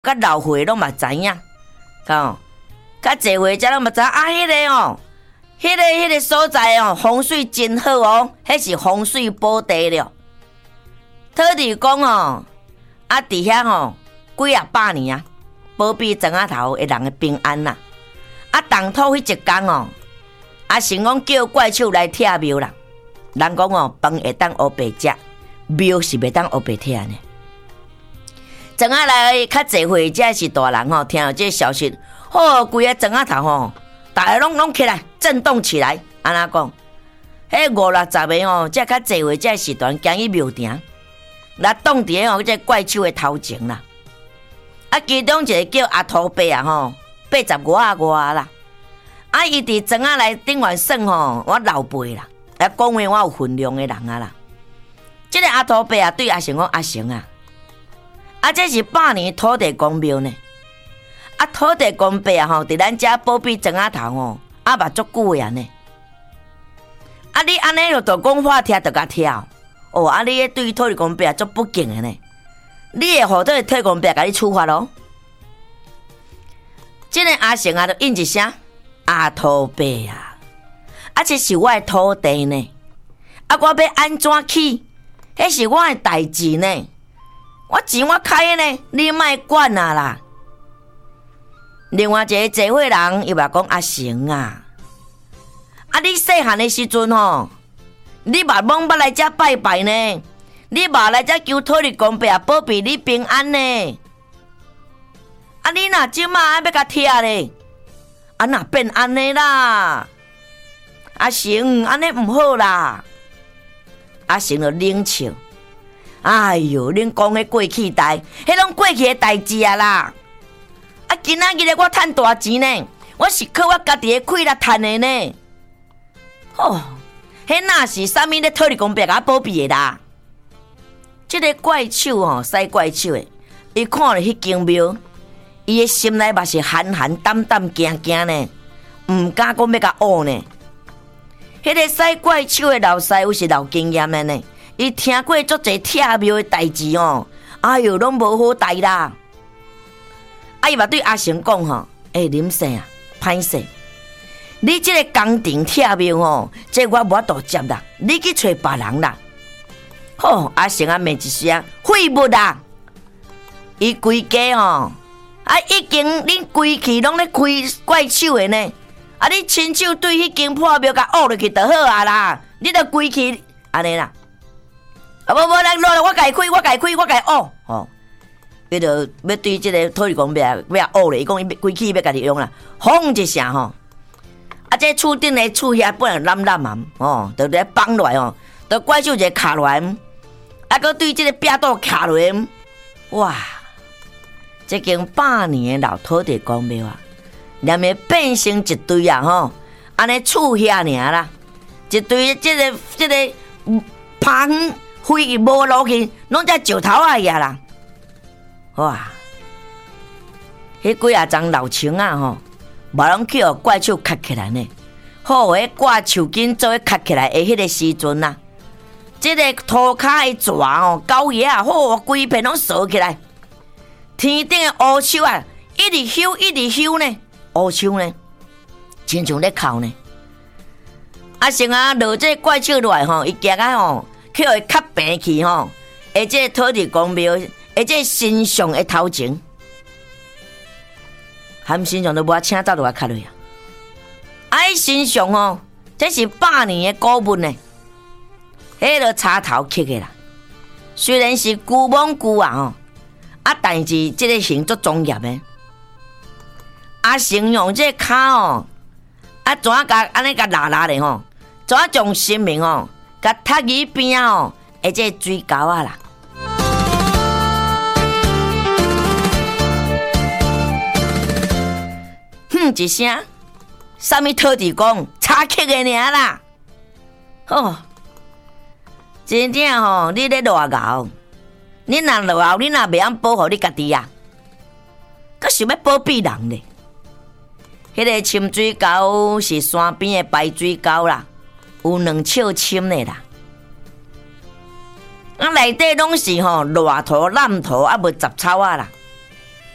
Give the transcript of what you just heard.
甲老岁拢嘛知影，吼，较侪岁才拢嘛知啊，迄个哦，迄个所在哦，风水真好哦，迄是风水宝地了。土地公哦，啊，伫遐吼几啊百年啊，保庇庄仔头的人的平安啦。啊，当初迄一天哦，啊，成讲叫怪手来拆庙啦。人讲哦，饭会当黑白食，庙是袂当黑白拆呢。庄仔来较侪岁才是大人吼，听到这消息，规个庄仔头吼，大家拢起来，震动起来。安怎讲？迄50-60个吼，才较侪岁才是团行去庙埕，来挡伫吼这怪手的头前啦。啊，其中一个叫阿土伯啊吼，85外啦。啊，伊伫庄仔来顶完算吼，我老辈啦，啊，讲话我有分量的人啊啦。这个阿土伯啊，对阿成讲阿成啊。啊，这是百年土地公庙呢。啊，土地公伯啊吼，伫咱遮保庇庄仔头吼，啊嘛足久的呢。啊，你安尼就讲话听就甲跳哦，啊，你对土地公伯足不敬的呢。你会互土地公伯甲你处罚咯？这个阿成啊，就应一声阿土伯啊，啊，这是我的土地呢。啊，我要安怎起？迄是我的代志呢。我钱我开呢，你莫管啊啦。另外一个聚会人伊嘛讲阿成啊，啊你细汉的时阵吼，你嘛罔捌来遮拜拜呢，你嘛来遮求土地公伯保庇你平安呢。啊你若即马要甲拆咧，啊若变安尼啦，阿成安尼毋好啦。阿成就冷笑。哎哟，恁讲的过去代，迄拢过去的代志啊啦！啊，今仔日我趁大钱呢，我是靠我家己的气力趁的呢。哦，迄哪是啥物咧土地公伯甲保庇的啦？这个怪手哦，使怪手的，伊看了迄间庙，伊的心内嘛是寒寒胆胆惊惊呢，毋敢讲要甲恶呢。迄个使怪手的老师傅是老经验的呢。伊听过足侪拆庙的代志哦，哎哟，拢无好代啦。啊，伊嘛对阿成讲吼，林生啊，歹势，你这个工程拆庙哦，这我无法度接啦，你去找别人啦。好，阿成啊，骂一声废物啦！伊规家哦，啊，已经恁规气拢咧开怪手的呢。啊，你亲手对迄间破庙甲挖落去就好啊啦，你著规气安尼啦。啊，无，咱落我家开，我家挖，吼，伊就要对这个土地公伯要挖咧，伊讲伊规气要家己用啦，轰一声吼，啊，这厝顶的厝遐本来烂烂啊，哦，就咧放落来哦，就怪手一个卡落来，啊，佮对这个壁刀卡落来，哇，这间百年的老土地公庙啊，连咪变成一堆啊吼，安尼厝遐尔啦，一堆这个芳。飞无落去，拢只石头啊呀啦！哇，迄几啊张老青啊吼，无拢去互怪手卡起来呢。好，迄挂手巾做迄卡起来的迄个时阵呐，这个涂骹的蛇哦，狗爷啊，好，规片拢扫起来。天顶的乌手啊，一直咻呢，乌手呢，亲像咧哭呢。啊，成啊落这怪手落来吼，伊行啊吼。去互伊较平去吼，而且土地公庙，而且神像的头前，含神像都无请走落来卡落啊！哎，神像哦，这是百年的古物呢，迄个插头刻的啦。虽然是旧蒙旧啊吼，啊，但是这个形足专业的。啊，形容这骹哦，啊，怎甲安尼甲拉咧吼，怎将生命哦。甲踢鱼边哦，而且水沟啊啦，一声，啥物土地公插曲的尔啦，哦，真正吼，你咧偌熬，你若偌熬，你若袂晓保护你家己啊，佮想要保庇人咧。迄个深水沟是山边的排水沟啦。有2尺深的啦，啊内底拢是吼烂土啊，无杂草啊啦。